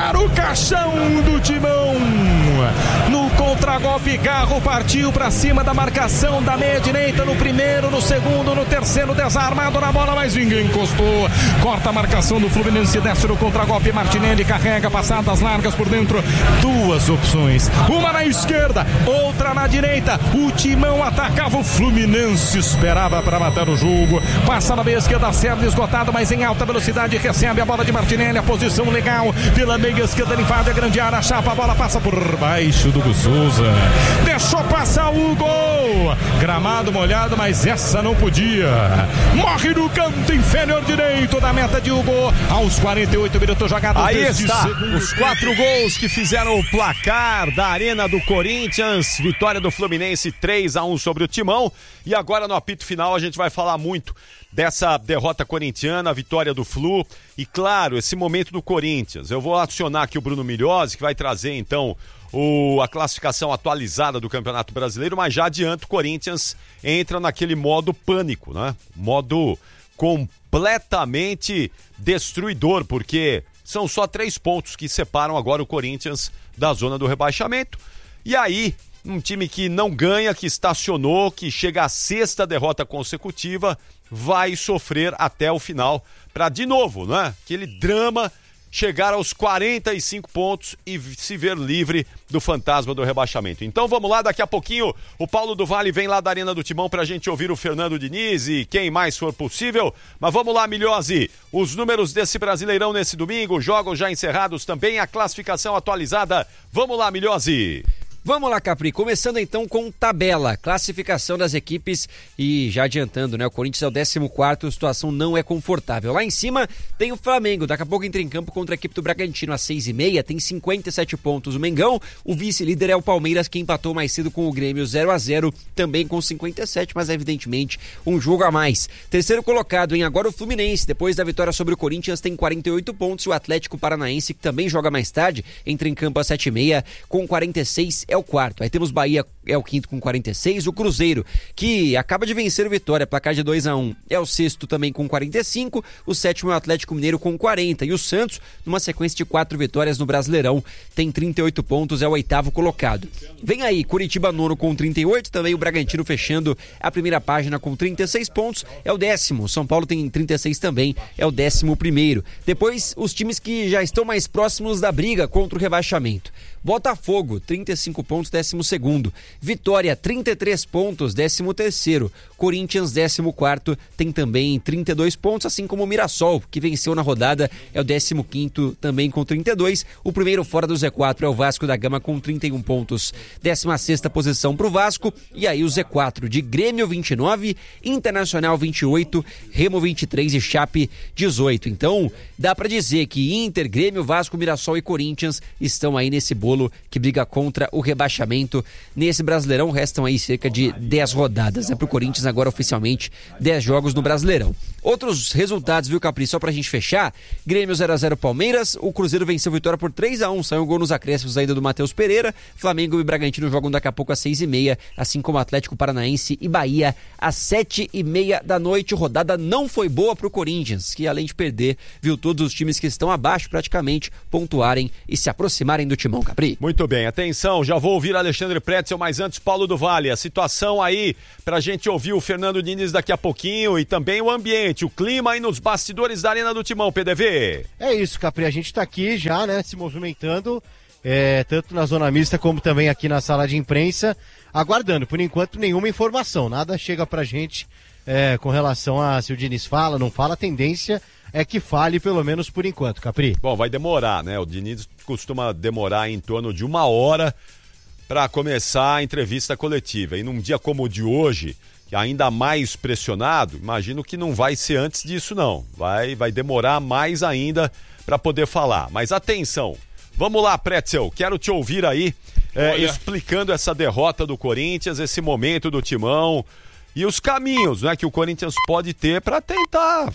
para o caixão do Timão. No contragolpe, Garro partiu para cima da marcação da meia direita no primeiro, no segundo, no terceiro, desarmado na bola, mas ninguém encostou. Corta a marcação do Fluminense, desce no contragolpe, Martinelli carrega, passadas largas por dentro, duas opções, uma na esquerda, outra na direita. O Timão atacava, o Fluminense esperava para matar o jogo, passa na meia esquerda, Sérgio esgotado, mas em alta velocidade, recebe a bola de Martinelli, a posição legal, pela meia esquerda, ele invade a grande área, chapa, a bola passa por baixo do Souza, deixou passar o gol, gramado molhado, mas essa não podia, morre no canto inferior direito da meta de Hugo, aos 48 minutos jogados. Aí está, os 4 gols que fizeram o placar da Arena do Corinthians, vitória do Fluminense 3-1 sobre o Timão, e agora no apito final a gente vai falar muito dessa derrota corintiana, a vitória do Flu, e claro, esse momento do Corinthians. Eu vou acionar aqui o Bruno Migliozzi, que vai trazer então a classificação atualizada do Campeonato Brasileiro, mas já adianto, o Corinthians entra naquele modo pânico, né? Modo completamente destruidor, porque são só 3 pontos que separam agora o Corinthians da zona do rebaixamento. E aí, um time que não ganha, que estacionou, que chega à 6ª derrota consecutiva, vai sofrer até o final para, de novo, né? Aquele drama, chegar aos 45 pontos e se ver livre do fantasma do rebaixamento. Então vamos lá, daqui a pouquinho o Paulo do Vale vem lá da Arena do Timão pra gente ouvir o Fernando Diniz e quem mais for possível. Mas vamos lá, Migliozzi, os números desse Brasileirão nesse domingo, jogos já encerrados também, a classificação atualizada. Vamos lá, Migliozzi. Vamos lá, Capri, começando então com tabela, classificação das equipes e já adiantando, né, o Corinthians é o 14º, a situação não é confortável. Lá em cima tem o Flamengo, daqui a pouco entra em campo contra a equipe do Bragantino às 6h30, tem 57 pontos o Mengão, o vice-líder é o Palmeiras, que empatou mais cedo com o Grêmio 0-0, também com 57, mas evidentemente um jogo a mais. Terceiro colocado, agora o Fluminense, depois da vitória sobre o Corinthians, tem 48 pontos, e o Atlético Paranaense, que também joga mais tarde, entra em campo às 7h30, com 46, é o quarto. Aí temos Bahia, é o quinto com 46, o Cruzeiro, que acaba de vencer o Vitória, placar de 2-1, é o sexto também com 45, o sétimo é o Atlético Mineiro com 40, e o Santos, numa sequência de 4 vitórias no Brasileirão, tem 38 pontos, é o 8º colocado. Vem aí, Curitiba nono com 38, também o Bragantino fechando a primeira página com 36 pontos, é o 10º, São Paulo tem 36 também, é o 11º. Depois, os times que já estão mais próximos da briga contra o rebaixamento. Botafogo, 35 pontos, 12º. Vitória, 33 pontos, 13º. Corinthians, 14º, tem também 32 pontos, assim como o Mirassol, que venceu na rodada, é o 15º, também com 32. O primeiro fora do Z4 é o Vasco da Gama com 31 pontos. 16ª posição para o Vasco, e aí o Z4 de Grêmio 29, Internacional 28, Remo 23 e Chape 18. Então, dá para dizer que Inter, Grêmio, Vasco, Mirassol e Corinthians estão aí nesse bolo que briga contra o rebaixamento. Nesse Brasileirão restam aí cerca de 10 rodadas, pro Corinthians agora oficialmente 10 jogos no Brasileirão. Outros resultados, viu, Capri, só pra gente fechar: Grêmio 0-0 Palmeiras, o Cruzeiro venceu a Vitória por 3-1, saiu um gol nos acréscimos ainda do Matheus Pereira. Flamengo e Bragantino jogam daqui a pouco às 6h30, assim como Atlético Paranaense e Bahia às 7h30 da noite. Rodada não foi boa pro Corinthians, que além de perder, viu todos os times que estão abaixo praticamente pontuarem e se aproximarem do Timão, Capri. Muito bem, atenção, já vou ouvir Alexandre Pretzel, mas antes Paulo do Vale, a situação aí pra gente ouvir o Fernando Diniz daqui a pouquinho e também o ambiente, o clima aí nos bastidores da Arena do Timão, PDV. É isso, Capri, a gente tá aqui já, né, se movimentando, tanto na zona mista como também aqui na sala de imprensa, aguardando, por enquanto nenhuma informação, nada chega pra gente com relação a se o Diniz fala, não fala, a tendência é que fale pelo menos por enquanto, Capri. Bom, vai demorar, né? O Diniz costuma demorar em torno de 1 hora para começar a entrevista coletiva. E num dia como o de hoje, que ainda mais pressionado, imagino que não vai ser antes disso, não. Vai demorar mais ainda para poder falar. Mas atenção, vamos lá, Pretzel, quero te ouvir aí explicando essa derrota do Corinthians, esse momento do Timão e os caminhos, né, que o Corinthians pode ter para tentar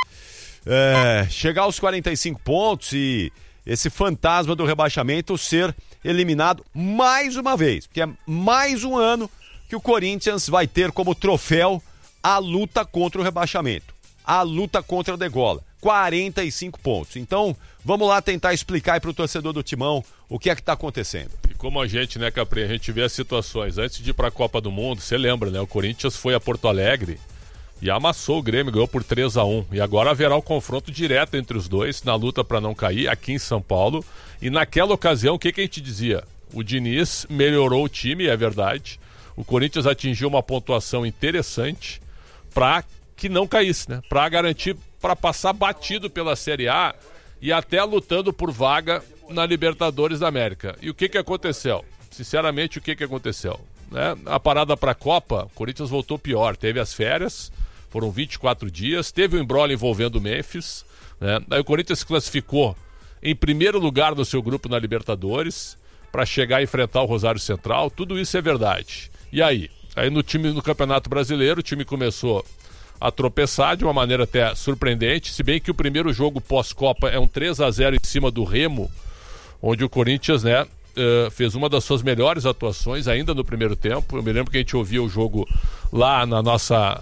chegar aos 45 pontos e esse fantasma do rebaixamento ser eliminado mais uma vez, porque é mais um ano que o Corinthians vai ter como troféu a luta contra o rebaixamento, a luta contra a degola. 45 pontos. Então, vamos lá tentar explicar aí pro torcedor do Timão o que é que tá acontecendo. E como a gente, né, Capri, a gente vê as situações. Antes de ir pra Copa do Mundo, você lembra, né? O Corinthians foi a Porto Alegre e amassou o Grêmio, ganhou por 3-1. E agora haverá o confronto direto entre os dois, na luta para não cair, aqui em São Paulo. E naquela ocasião, o que a gente dizia? O Diniz melhorou o time, é verdade. O Corinthians atingiu uma pontuação interessante para que não caísse, né? Para garantir, para passar batido pela Série A e até lutando por vaga na Libertadores da América. E o que aconteceu? Sinceramente, o que aconteceu? Né? A parada para a Copa, o Corinthians voltou pior. Teve as férias, foram 24 dias, teve um imbróglio envolvendo o Memphis, né? Aí o Corinthians se classificou em primeiro lugar do seu grupo na Libertadores para chegar a enfrentar o Rosário Central. Tudo isso é verdade. E aí? Aí no Campeonato Brasileiro, o time começou a tropeçar de uma maneira até surpreendente, se bem que o primeiro jogo pós-Copa é um 3-0 em cima do Remo, onde o Corinthians, né, fez uma das suas melhores atuações ainda no primeiro tempo. Eu me lembro que a gente ouvia o jogo lá na nossa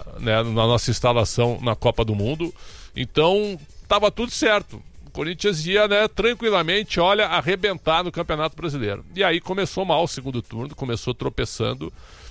instalação na Copa do Mundo. Então, estava tudo certo. O Corinthians ia, né, tranquilamente, arrebentar no Campeonato Brasileiro. E aí começou mal o segundo turno, começou tropeçando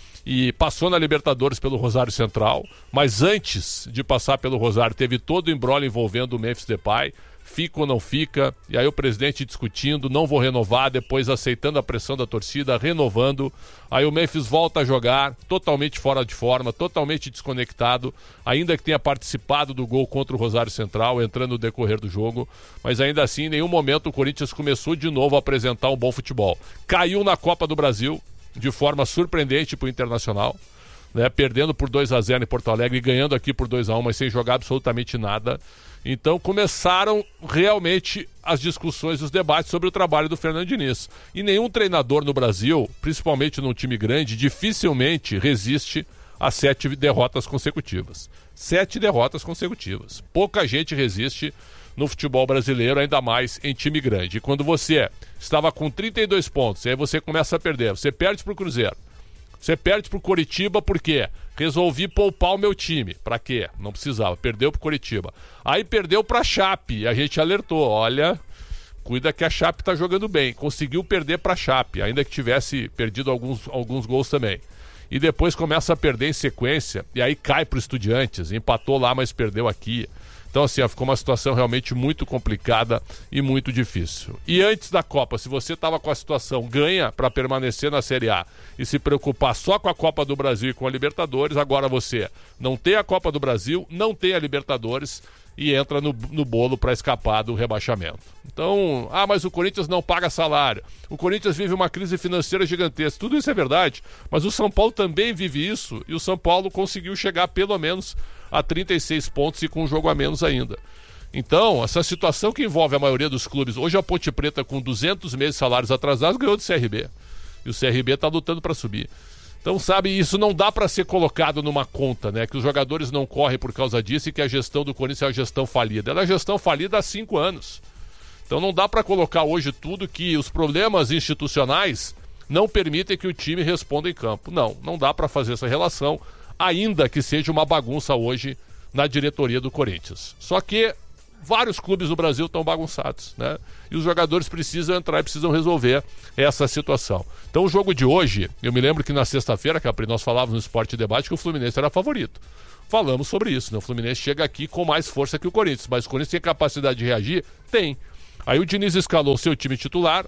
e passou na Libertadores pelo Rosário Central. Mas antes de passar pelo Rosário, teve todo o imbróglio envolvendo o Memphis Depay. Fica ou não fica, e aí o presidente discutindo, não vou renovar, depois aceitando a pressão da torcida, renovando. Aí o Memphis volta a jogar, totalmente fora de forma, totalmente desconectado, ainda que tenha participado do gol contra o Rosário Central, entrando no decorrer do jogo, mas ainda assim, em nenhum momento o Corinthians começou de novo a apresentar um bom futebol. Caiu na Copa do Brasil, de forma surpreendente para o Internacional, né, perdendo por 2-0 em Porto Alegre e ganhando aqui por 2-1, mas sem jogar absolutamente nada. Então começaram realmente as discussões, os debates sobre o trabalho do Fernando Diniz. E nenhum treinador no Brasil, principalmente num time grande, dificilmente resiste a 7 derrotas consecutivas. 7 derrotas consecutivas. Pouca gente resiste no futebol brasileiro, ainda mais em time grande. E quando você estava com 32 pontos, e aí você começa a perder, você perde para o Cruzeiro. Você perde pro Coritiba por quê? Resolvi poupar o meu time. Pra quê? Não precisava. Perdeu pro Coritiba. Aí perdeu pra Chape. E a gente alertou. Olha, cuida que a Chape tá jogando bem. Conseguiu perder pra Chape, ainda que tivesse perdido alguns gols também. E depois começa a perder em sequência. E aí cai pro Estudiantes. Empatou lá, mas perdeu aqui. Então, assim, ficou uma situação realmente muito complicada e muito difícil. E antes da Copa, se você estava com a situação ganha para permanecer na Série A e se preocupar só com a Copa do Brasil e com a Libertadores, agora você não tem a Copa do Brasil, não tem a Libertadores e entra no bolo para escapar do rebaixamento. Então, mas o Corinthians não paga salário, o Corinthians vive uma crise financeira gigantesca, tudo isso é verdade, mas o São Paulo também vive isso e o São Paulo conseguiu chegar pelo menos a 36 pontos e com um jogo a menos ainda. Então, essa situação que envolve a maioria dos clubes, hoje a Ponte Preta com 200 meses de salários atrasados ganhou do CRB, e o CRB está lutando para subir. Então, sabe, isso não dá para ser colocado numa conta, né? Que os jogadores não correm por causa disso e que a gestão do Corinthians é uma gestão falida. Ela é gestão falida há 5 anos. Então não dá para colocar hoje tudo que os problemas institucionais não permitem que o time responda em campo. Não dá para fazer essa relação, ainda que seja uma bagunça hoje na diretoria do Corinthians. Só que vários clubes do Brasil estão bagunçados, né? E os jogadores precisam entrar e precisam resolver essa situação. Então o jogo de hoje, eu me lembro que na sexta-feira, Capri, nós falávamos no Esporte Debate que o Fluminense era favorito. Falamos sobre isso, né? O Fluminense chega aqui com mais força que o Corinthians, mas o Corinthians tem capacidade de reagir? Tem. Aí o Diniz escalou seu time titular,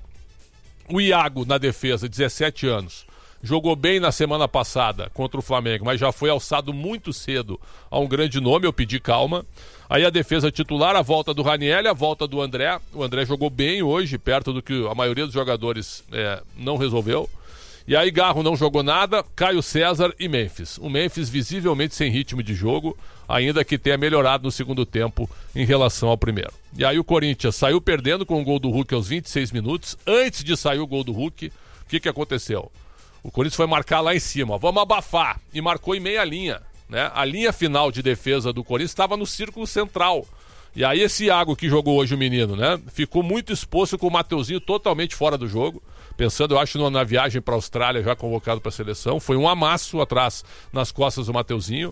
o Iago na defesa, 17 anos, jogou bem na semana passada contra o Flamengo, mas já foi alçado muito cedo a um grande nome, eu pedi calma. Aí a defesa titular, a volta do Ranieri, a volta do André. O André jogou bem hoje, perto do que a maioria dos jogadores não resolveu. E aí Garro não jogou nada, Caio César e Memphis. O Memphis visivelmente sem ritmo de jogo, ainda que tenha melhorado no segundo tempo em relação ao primeiro. E aí o Corinthians saiu perdendo com o gol do Hulk aos 26 minutos. Antes de sair o gol do Hulk, o que aconteceu? O Corinthians foi marcar lá em cima, vamos abafar, e marcou em meia linha, né? A linha final de defesa do Corinthians estava no círculo central. E aí esse Iago que jogou hoje o menino, né? Ficou muito exposto com o Mateuzinho totalmente fora do jogo. pensando, eu acho, na viagem para a Austrália, já convocado para a seleção. Foi um amasso atrás nas costas do Mateuzinho.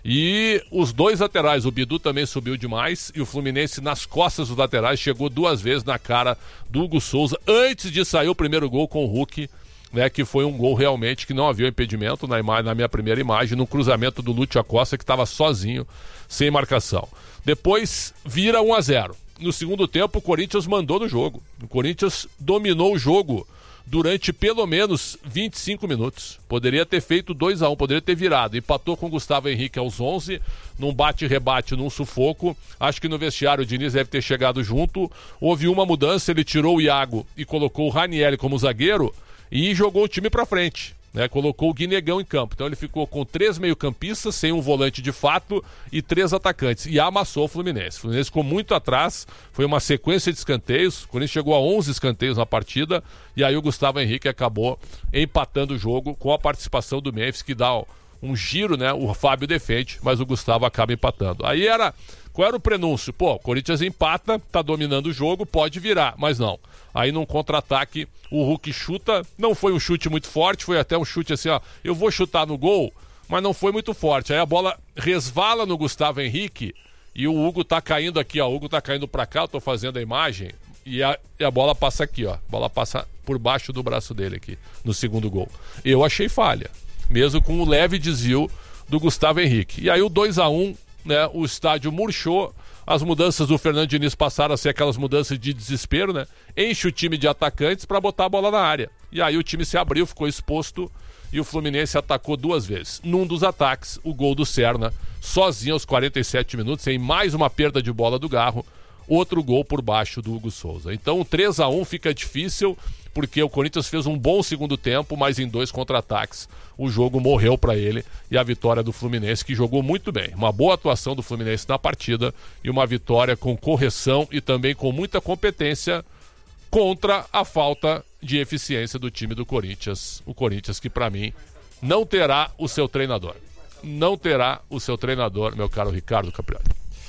E os dois laterais, o Bidu também subiu demais, e o Fluminense nas costas dos laterais chegou 2 vezes na cara do Hugo Souza, antes de sair o primeiro gol com o Hulk, né, que foi um gol realmente que não havia impedimento na minha primeira imagem, no cruzamento do Lúcio Acosta, que estava sozinho, sem marcação. Depois vira 1-0. No segundo tempo, o Corinthians mandou no jogo. O Corinthians dominou o jogo durante pelo menos 25 minutos. Poderia ter feito 2-1, poderia ter virado. Empatou com o Gustavo Henrique aos 11, num bate-rebate, num sufoco. Acho que no vestiário o Diniz deve ter chegado junto. Houve uma mudança, ele tirou o Iago e colocou o Ranieri como zagueiro e jogou o time pra frente, né? Colocou o Guinegão em campo. Então ele ficou com 3 meio-campistas, sem um volante de fato, e 3 atacantes. E amassou o Fluminense. O Fluminense ficou muito atrás, foi uma sequência de escanteios. O Corinthians chegou a 11 escanteios na partida, e aí o Gustavo Henrique acabou empatando o jogo com a participação do Memphis, que dá um giro, né? O Fábio defende, mas o Gustavo acaba empatando. Aí qual era o prenúncio? Pô, o Corinthians empata, tá dominando o jogo, pode virar, mas não. Aí num contra-ataque, o Hulk chuta, não foi um chute muito forte, foi até um chute assim, ó, eu vou chutar no gol, mas não foi muito forte. Aí a bola resvala no Gustavo Henrique e o Hugo tá caindo aqui, ó, o Hugo tá caindo pra cá, eu tô fazendo a imagem, e a bola passa aqui, ó, a bola passa por baixo do braço dele aqui, no segundo gol. Eu achei falha, mesmo com o leve desvio do Gustavo Henrique. E aí o 2-1, né, o estádio murchou. As mudanças do Fernando Diniz passaram a ser aquelas mudanças de desespero, né? Enche o time de atacantes para botar a bola na área. E aí o time se abriu, ficou exposto, e o Fluminense atacou 2 vezes. Num dos ataques, o gol do Serna, sozinho aos 47 minutos, em mais uma perda de bola do Garro, outro gol por baixo do Hugo Souza. Então o 3-1 fica difícil, porque o Corinthians fez um bom segundo tempo, mas em 2 contra-ataques o jogo morreu para ele, e a vitória do Fluminense, que jogou muito bem. Uma boa atuação do Fluminense na partida, e uma vitória com correção e também com muita competência contra a falta de eficiência do time do Corinthians. O Corinthians que, para mim, não terá o seu treinador. Não terá o seu treinador, meu caro Ricardo Caprioli.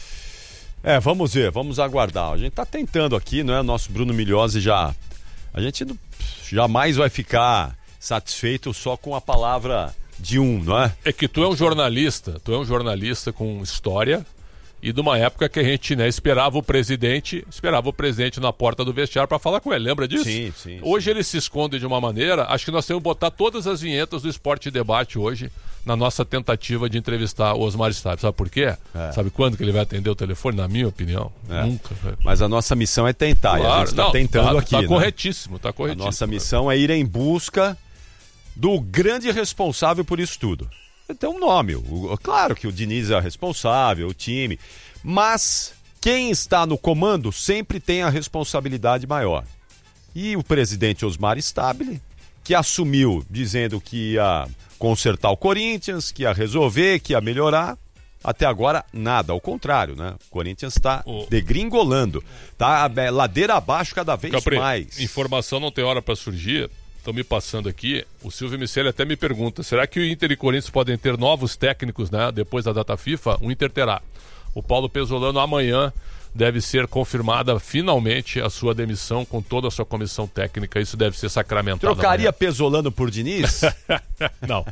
Vamos ver, vamos aguardar. A gente tá tentando aqui, não é? Nosso Bruno Migliozzi a gente jamais vai ficar satisfeito só com a palavra de um, não é? É que tu é um jornalista com história, e de uma época que a gente, né, esperava o presidente na porta do vestiário para falar com ele, lembra disso? Sim. Hoje ele se esconde de uma maneira. Acho que nós temos que botar todas as vinhetas do Esporte Debate hoje na nossa tentativa de entrevistar o Osmar Stabile. Sabe por quê? Sabe quando que ele vai atender o telefone? Na minha opinião, nunca. Mas a nossa missão é tentar, claro, e a gente está tentando aqui. Tá corretíssimo, tá corretíssimo. A nossa missão é ir em busca do grande responsável por isso tudo. Tem um nome, claro que o Diniz é responsável, o time, mas quem está no comando sempre tem a responsabilidade maior. E o presidente Osmar Stabile, que assumiu dizendo que ia consertar o Corinthians, que ia resolver, que ia melhorar, até agora nada, ao contrário, né? O Corinthians está degringolando, tá ladeira abaixo cada vez mais. Informação não tem hora para surgir. Estão me passando aqui, o Silvio Miceli até me pergunta, será que o Inter e Corinthians podem ter novos técnicos, né, depois da data FIFA? O Inter terá. O Paulo Pesolano amanhã deve ser confirmada finalmente a sua demissão com toda a sua comissão técnica, isso deve ser sacramentado. Trocaria amanhã Pesolano por Diniz? Não.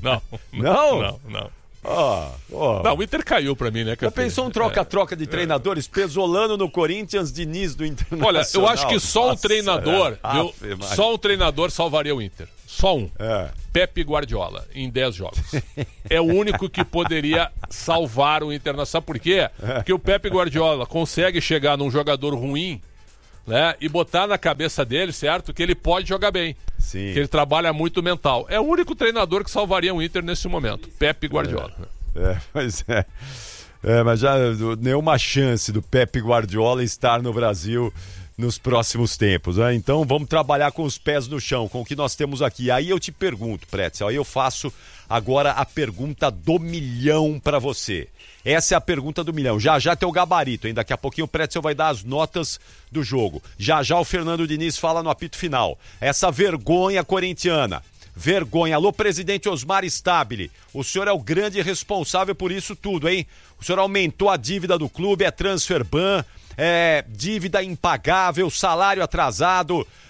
Não, o Inter caiu pra mim, né? Já pensou um troca-troca de treinadores? Pesolano no Corinthians, Diniz do Internacional. Olha, eu acho que só um treinador, só um treinador salvaria o Inter. Só um. Pepe Guardiola, em 10 jogos. É o único que poderia salvar o Internacional. Sabe por quê? Porque o Pepe Guardiola consegue chegar num jogador ruim, né, e botar na cabeça dele, certo, que ele pode jogar bem. Sim. Que ele trabalha muito mental. É o único treinador que salvaria o Inter nesse momento, Pepe Guardiola. Mas já nenhuma chance do Pepe Guardiola estar no Brasil nos próximos tempos, né? Então vamos trabalhar com os pés no chão, com o que nós temos aqui. Aí eu te pergunto, Pretzel, aí eu faço agora a pergunta do milhão para você. Essa é a pergunta do milhão. Já tem o gabarito, hein? Daqui a pouquinho o Pretzel vai dar as notas do jogo. Já o Fernando Diniz fala no apito final. Essa vergonha corintiana. Vergonha. Alô, presidente Osmar Stabile. O senhor é o grande responsável por isso tudo, hein? O senhor aumentou a dívida do clube, é transfer ban, é dívida impagável, salário atrasado,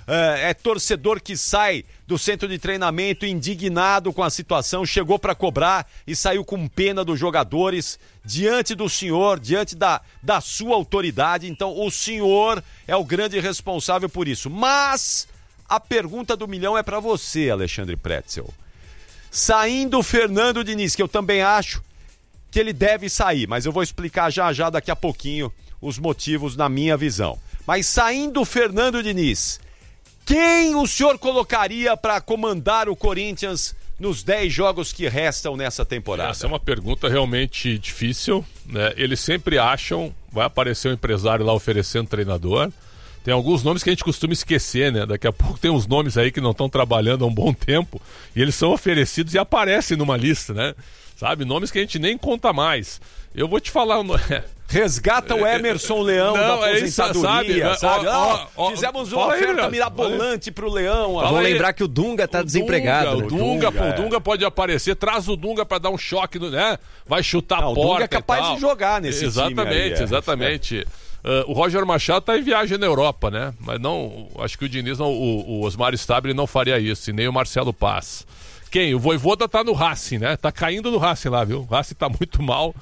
é torcedor que sai do centro de treinamento indignado com a situação, chegou para cobrar e saiu com pena dos jogadores diante do senhor, diante da sua autoridade. Então o senhor é o grande responsável por isso. Mas a pergunta do milhão é para você, Alexandre Pretzel. Saindo o Fernando Diniz, que eu também acho que ele deve sair, mas eu vou explicar já daqui a pouquinho os motivos na minha visão. Mas saindo o Fernando Diniz, quem o senhor colocaria para comandar o Corinthians nos 10 jogos que restam nessa temporada? Essa é uma pergunta realmente difícil, né? Eles sempre acham, vai aparecer um empresário lá oferecendo treinador. Tem alguns nomes que a gente costuma esquecer, né? Daqui a pouco tem uns nomes aí que não estão trabalhando há um bom tempo e eles são oferecidos e aparecem numa lista, né? Sabe? Nomes que a gente nem conta mais. Eu vou te falar... Resgata o Emerson Leão da aposentadoria, sabe? Fizemos uma oferta mirabolante pro Leão. Vamos lembrar que o Dunga tá desempregado. O Dunga pode aparecer, traz o Dunga pra dar um choque, né? Vai chutar a porta. O Dunga é capaz de jogar nesse time aí. Exatamente. O Roger Machado tá em viagem na Europa, né? Mas não, acho que o Diniz, o Osmar Stabile não faria isso, e nem o Marcelo Paz. Quem? O Vojvoda tá no Racing, né? Tá caindo no Racing lá, viu? O Racing tá muito mal.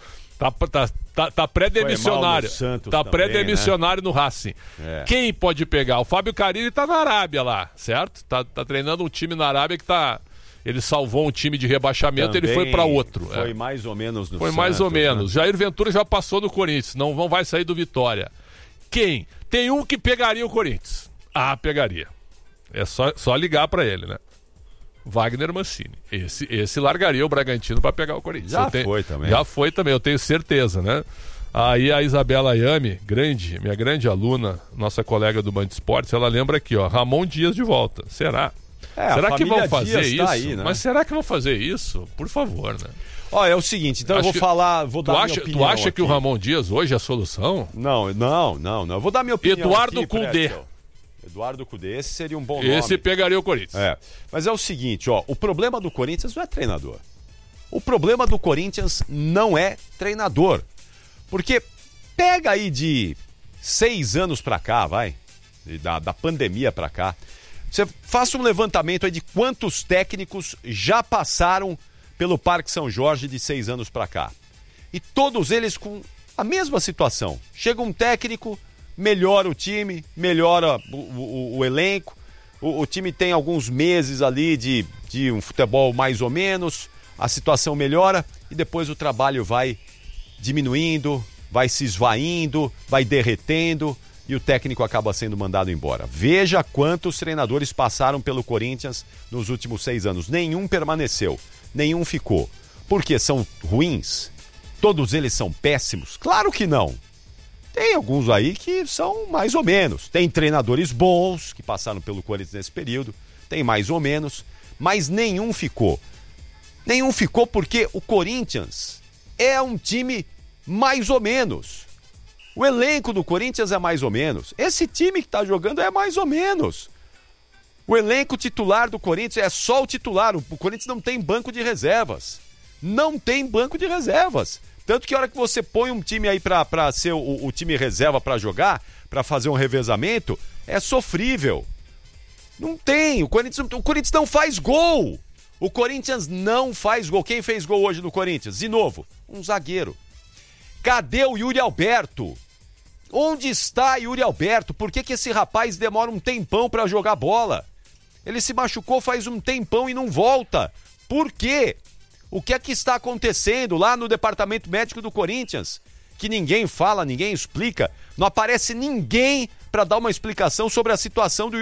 Tá pré-demissionário. Tá pré-demissionário, né? No Racing. É. Quem pode pegar? O Fábio Carille tá na Arábia lá, certo? Tá treinando um time na Arábia que tá... Ele salvou um time de rebaixamento, ele foi para outro. Foi mais ou menos no Foi Santos, mais ou menos. Né? Jair Ventura já passou no Corinthians, não vai sair do Vitória. Quem? Tem um que pegaria o Corinthians. Pegaria. É só ligar para ele, né? Wagner Mancini. Esse largaria o Bragantino para pegar o Corinthians. Já foi também, eu tenho certeza, né? Aí a Isabela Ayame, minha grande aluna, nossa colega do Band Esportes, ela lembra aqui, ó, Ramon Dias de volta. Será que vão fazer isso? Tá aí, né? Mas será que vão fazer isso? Por favor, né? Ó, é o seguinte, então eu vou dar minha opinião. Tu acha aqui. Que o Ramon Dias hoje é a solução? Não. Eu vou dar minha opinião. Eduardo Cudê. Eduardo Cudê, esse seria um bom nome. Esse pegaria o Corinthians. Mas é o seguinte, ó, o problema do Corinthians não é treinador. O problema do Corinthians não é treinador. Porque pega aí de 6 anos pra cá, da pandemia pra cá, você faça um levantamento aí de quantos técnicos já passaram pelo Parque São Jorge de 6 anos pra cá. E todos eles com a mesma situação. Chega um técnico, melhora o time, melhora o elenco, o time tem alguns meses ali de um futebol mais ou menos, a situação melhora e depois o trabalho vai diminuindo, vai se esvaindo, vai derretendo e o técnico acaba sendo mandado embora. Veja quantos treinadores passaram pelo Corinthians nos últimos 6 anos. Nenhum permaneceu, nenhum ficou. Por quê? São ruins? Todos eles são péssimos? Claro que não. Tem alguns aí que são mais ou menos. Tem treinadores bons que passaram pelo Corinthians nesse período, tem mais ou menos, mas nenhum ficou. Nenhum ficou porque o Corinthians é um time mais ou menos. O elenco do Corinthians é mais ou menos. Esse time que está jogando é mais ou menos. O elenco titular do Corinthians é só o titular. O Corinthians não tem banco de reservas. Não tem banco de reservas. Tanto que a hora que você põe um time aí pra ser o time reserva pra jogar, pra fazer um revezamento, é sofrível. Não tem. O Corinthians não faz gol. O Corinthians não faz gol. Quem fez gol hoje no Corinthians? De novo, um zagueiro. Cadê o Yuri Alberto? Onde está Yuri Alberto? Por que esse rapaz demora um tempão pra jogar bola? Ele se machucou faz um tempão e não volta. Por quê? O que é que está acontecendo lá no departamento médico do Corinthians? Que ninguém fala, ninguém explica. Não aparece ninguém para dar uma explicação sobre a situação do